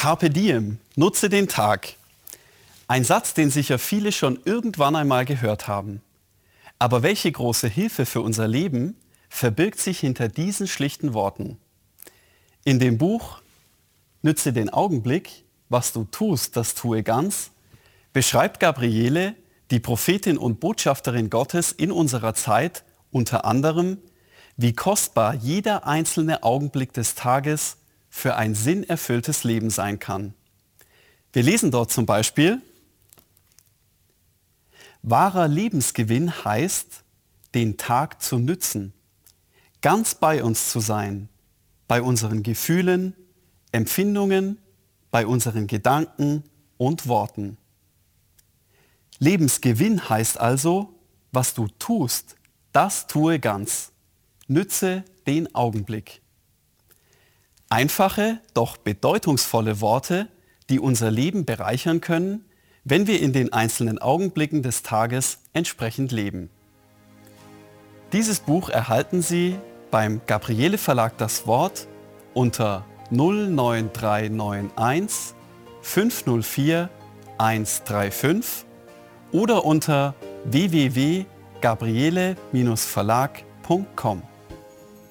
Carpe diem, nutze den Tag. Ein Satz, den sicher viele schon irgendwann einmal gehört haben. Aber welche große Hilfe für unser Leben verbirgt sich hinter diesen schlichten Worten? In dem Buch Nütze den Augenblick, was du tust, das tue ganz, beschreibt Gabriele, die Prophetin und Botschafterin Gottes in unserer Zeit, unter anderem, wie kostbar jeder einzelne Augenblick des Tages für ein sinnerfülltes Leben sein kann. Wir lesen dort zum Beispiel: Wahrer Lebensgewinn heißt, den Tag zu nützen, ganz bei uns zu sein, bei unseren Gefühlen, Empfindungen, bei unseren Gedanken und Worten. Lebensgewinn heißt also, was du tust, das tue ganz. Nütze den Augenblick. Einfache, doch bedeutungsvolle Worte, die unser Leben bereichern können, wenn wir in den einzelnen Augenblicken des Tages entsprechend leben. Dieses Buch erhalten Sie beim Gabriele Verlag Das Wort unter 09391 504 135 oder unter www.gabriele-verlag.com.